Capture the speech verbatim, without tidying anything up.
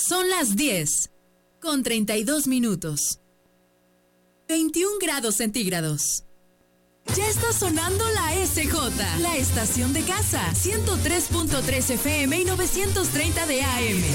Son las diez, con treinta y dos minutos. veintiún grados centígrados. Ya está sonando la S J, la estación de casa, ciento tres punto tres F M y novecientos treinta de A M.